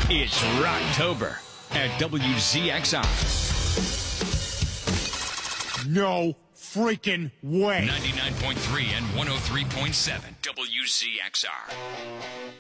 It's Rocktober at WZXR. No freaking way. 99.3 and 103.7 WZXR.